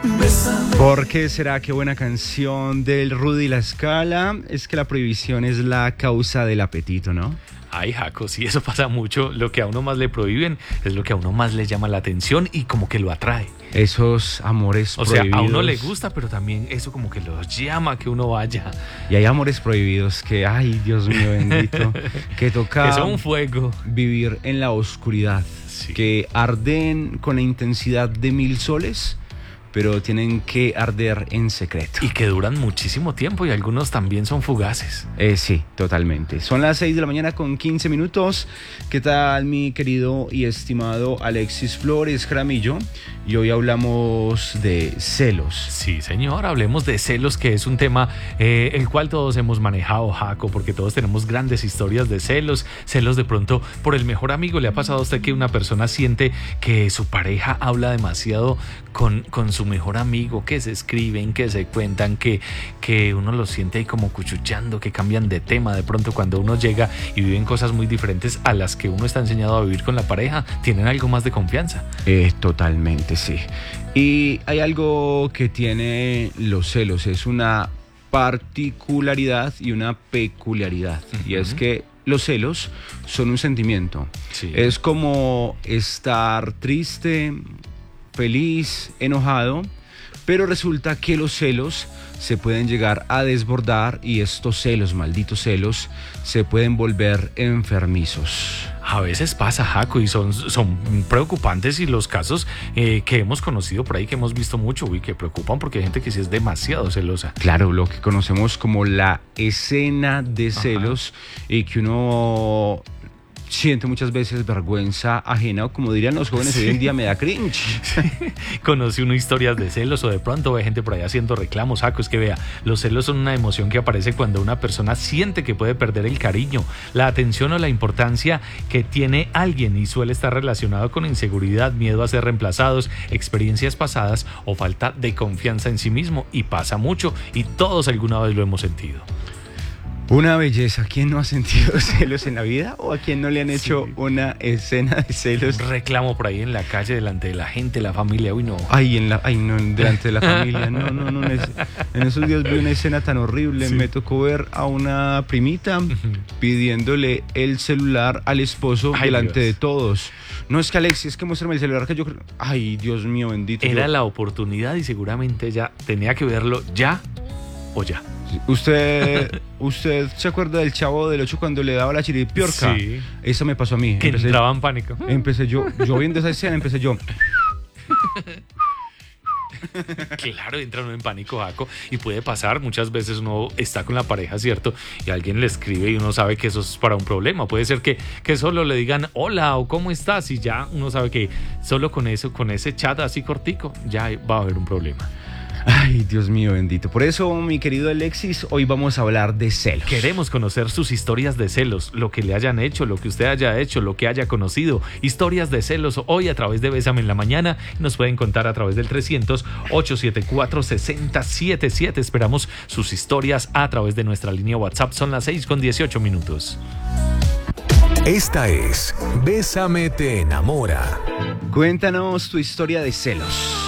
¿Por qué será que buena canción del Rudy La Scala? Es que la prohibición es la causa del apetito, ¿no? Ay, Jaco, sí, eso pasa mucho. Lo que a uno más le prohíben es lo que a uno más le llama la atención y como que lo atrae. Esos amores O prohibidos. sea, a uno le gusta, pero también eso como que los llama a que uno vaya. Y hay amores prohibidos que, ay, Dios mío bendito, que toca Que son un fuego. vivir en la oscuridad, Sí. que arden con la intensidad de 1000 soles, pero tienen que arder en secreto. Y que duran muchísimo tiempo y algunos también son fugaces. Sí, totalmente. Son las 6 de la mañana con 15 minutos. ¿Qué tal, mi querido y estimado Alexis Flores Jaramillo? Y hoy hablamos de celos. Sí, señor, hablemos de celos, que es un tema el cual todos hemos manejado, Jaco, porque todos tenemos grandes historias de celos. Celos de pronto por el mejor amigo. ¿Le ha pasado a usted que una persona siente que su pareja habla demasiado con su mejor amigo, que se escriben, que se cuentan, que uno los siente ahí como cuchuchando, que cambian de tema de pronto cuando uno llega y viven cosas muy diferentes a las que uno está enseñado a vivir con la pareja? ¿Tienen algo más de confianza? Totalmente, sí. Y hay algo que tiene los celos, es una particularidad y una peculiaridad. Y es que los celos son un sentimiento. Sí. Es como estar triste, feliz, enojado, pero resulta que los celos se pueden llegar a desbordar y estos celos, malditos celos, se pueden volver enfermizos. A veces pasa, Jaco, y son preocupantes, y los casos que hemos conocido por ahí, que hemos visto mucho y que preocupan, porque hay gente que sí es demasiado celosa. Claro, lo que conocemos como la escena de celos, y que uno siente muchas veces vergüenza ajena, o como dirían los jóvenes hoy en día, me da cringe. Conoce uno historias de celos, o de pronto ve gente por ahí haciendo reclamos, Jaco. Es que vea, los celos son una emoción que aparece cuando una persona siente que puede perder el cariño, la atención o la importancia que tiene alguien, y suele estar relacionado con inseguridad, miedo a ser reemplazados, experiencias pasadas o falta de confianza en sí mismo. Y pasa mucho, y todos alguna vez lo hemos sentido. Una belleza. ¿Quién no ha sentido celos en la vida? ¿O a quién no le han hecho una escena de celos? Reclamo por ahí en la calle, delante de la gente, la familia. Uy, no. Ay, no, delante de la familia. No. En esos días vi una escena tan horrible. Sí. Me tocó ver a una primita pidiéndole el celular al esposo delante Dios. de todos. No, es que Alexis, es que muéstrame el celular que yo creo. Ay, Dios mío, bendito. Era la oportunidad, y seguramente ella tenía que verlo ya o ya. ¿Usted se acuerda del Chavo del 8 cuando le daba la chiripiorca? Sí. Eso me pasó a mí. Que entraba en pánico. Empecé yo viendo esa escena, Claro, entra uno en pánico, Jaco, y puede pasar. Muchas veces uno está con la pareja, ¿cierto? Y alguien le escribe y uno sabe que eso es para un problema. Puede ser que solo le digan hola o cómo estás, y ya uno sabe que solo con eso, con ese chat así cortico, ya va a haber un problema. Ay, Dios mío bendito. Por eso, mi querido Alexis, hoy vamos a hablar de celos. Queremos conocer sus historias de celos, lo que le hayan hecho, lo que usted haya hecho, lo que haya conocido. Historias de celos hoy a través de Bésame en la Mañana. Nos pueden contar a través del 300-874-6077. Esperamos sus historias a través de nuestra línea WhatsApp. Son las 6:18. Esta es Bésame te enamora. Cuéntanos tu historia de celos.